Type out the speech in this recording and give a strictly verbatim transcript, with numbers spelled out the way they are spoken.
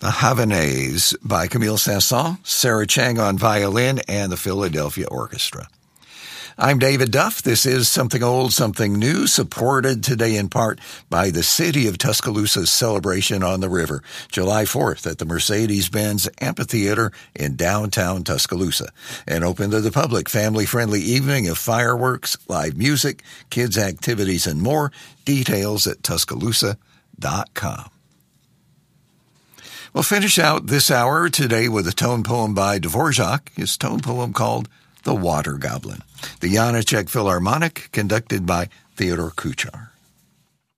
Havanaise by Camille Saint-Saëns, Sarah Chang on violin, and the Philadelphia Orchestra. I'm David Duff. This is Something Old, Something New, supported today in part by the City of Tuscaloosa's celebration on the river, July fourth at the Mercedes-Benz Amphitheater in downtown Tuscaloosa. An open to the public, family-friendly evening of fireworks, live music, kids' activities, and more. Details at Tuscaloosa dot com. We'll finish out this hour today with a tone poem by Dvorak, his tone poem called The Water Goblin. The Janáček Philharmonic, conducted by Theodore Kuchar.